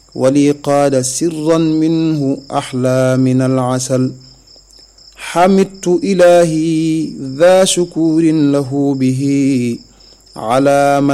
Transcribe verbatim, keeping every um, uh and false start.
ولي قاد سرا منه أحلى من العسل حمدت إلهي ذا شكور له به على